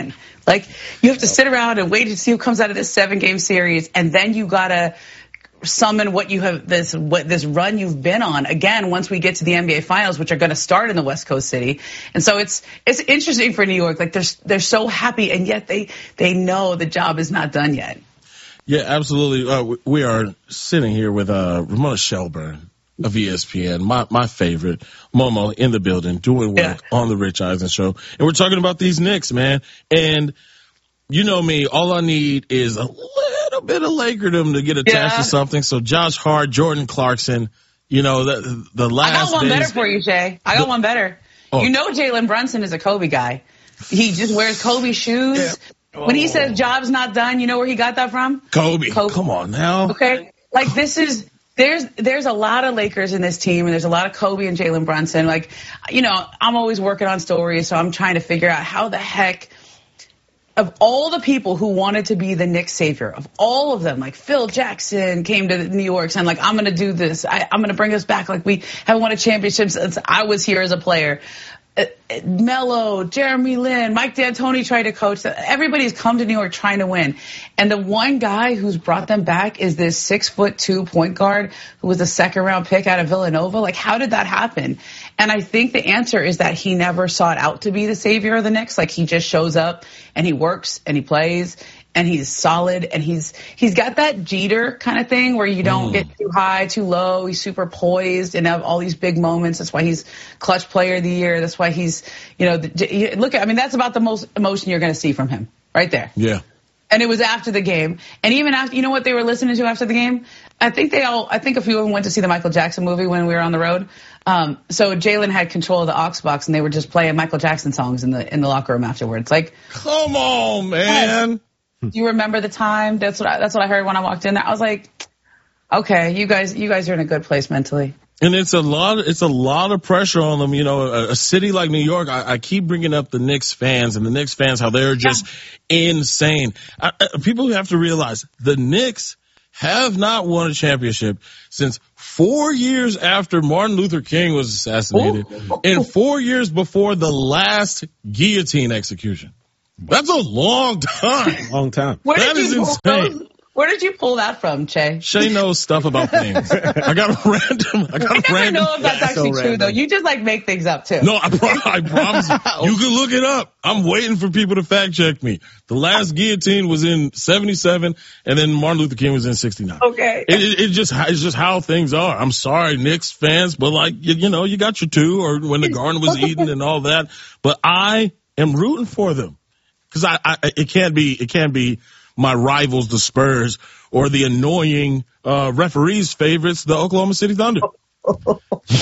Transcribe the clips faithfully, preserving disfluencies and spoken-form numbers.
win. Like, you have to sit around and wait to see who comes out of this seven-game series, and then you gotta summon what you have, this what this run you've been on again once we get to the N B A Finals, which are going to start in the West Coast city. And so it's it's interesting for New York. Like, they're they're so happy, and yet they they know the job is not done yet. Yeah, absolutely. Uh, we are sitting here with uh, Ramona Shelburne of E S P N, my my favorite, Momo in the building, doing work yeah. on the Rich Eisen show, and we're talking about these Knicks, man. And you know me, all I need is a little bit of Lakerdom to get attached yeah. to something. So Josh Hart, Jordan Clarkson, you know, the the last I got one days, better for you, Jay. I got the, one better. Oh. You know Jalen Brunson is a Kobe guy. He just wears Kobe shoes. Yeah. Oh. When he says job's not done, you know where he got that from? Kobe. Kobe. Come on now. Okay. Like, this is, there's there's a lot of Lakers in this team, and there's a lot of Kobe and Jalen Brunson. Like, you know, I'm always working on stories, so I'm trying to figure out how the heck, of all the people who wanted to be the Knicks savior, of all of them, like Phil Jackson came to New York saying, like, I'm going to do this. I, I'm going to bring us back. Like, we haven't won a championship since I was here as a player. Uh, Melo, Jeremy Lin, Mike D'Antoni tried to coach. Everybody's come to New York trying to win. And the one guy who's brought them back is this six foot two point guard who was a second round pick out of Villanova. Like, how did that happen? And I think the answer is that he never sought out to be the savior of the Knicks. Like, he just shows up and he works and he plays and he's solid, and he's he's got that Jeter kind of thing where you don't mm. get too high, too low. He's super poised and have all these big moments. That's why he's clutch player of the year. That's why he's, you know, the, look at, I mean, that's about the most emotion you're going to see from him right there. Yeah. And it was after the game. And even after, you know what they were listening to after the game? I think they all, I think a few of them went to see the Michael Jackson movie when we were on the road. Um, so Jalen had control of the aux box, and they were just playing Michael Jackson songs in the in the locker room afterwards. Like, come on, man. Do you remember the time? That's what I, that's what I heard when I walked in there. I was like, okay, you guys, you guys are in a good place mentally. And it's a lot, it's a lot of pressure on them. You know, a, a city like New York, I, I keep bringing up the Knicks fans and the Knicks fans, how they're just yeah. insane. I, I, people have to realize the Knicks have not won a championship since four years after Martin Luther King was assassinated Ooh. and four years before the last guillotine execution. That's a long time. Long time. Where that did is you insane. Those, where did you pull that from, Che? Shay knows stuff about things. I got a random. I got I a never random. know if that's actually so true, random. though. You just like make things up too. No, I, pro- I promise you. You can look it up. I'm waiting for people to fact check me. The last guillotine was in seventy-seven, and then Martin Luther King was in sixty-nine. Okay. It, it, it just it's just how things are. I'm sorry, Knicks fans, but like you, you know, you got your two, or when the garden was eaten and all that. But I am rooting for them. Because I, I, it can't be, it can't be my rivals, the Spurs, or the annoying uh, referees' favorites, the Oklahoma City Thunder. Well,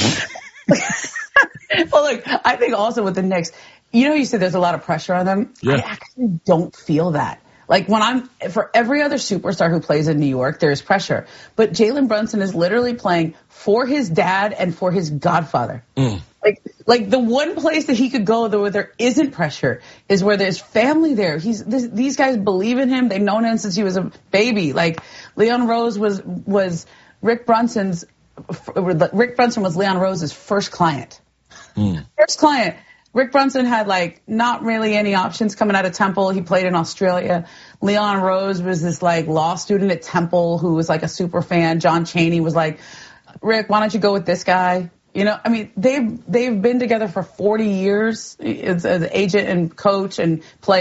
look, I think also with the Knicks, you know, you said there's a lot of pressure on them. Yeah. I actually don't feel that. Like, when I'm, for every other superstar who plays in New York, there's pressure. But Jalen Brunson is literally playing for his dad and for his godfather. Mm. Like, like the one place that he could go where there isn't pressure is where there's family there. He's, this, these guys believe in him. They've known him since he was a baby. Like, Leon Rose was, was Rick Brunson's, Rick Brunson was Leon Rose's first client. Mm. First client. Rick Brunson had, like, not really any options coming out of Temple. He played in Australia. Leon Rose was this, like, law student at Temple who was, like, a super fan. John Chaney was like, Rick, why don't you go with this guy? You know, I mean, they've, they've been together for forty years as, as agent and coach and player.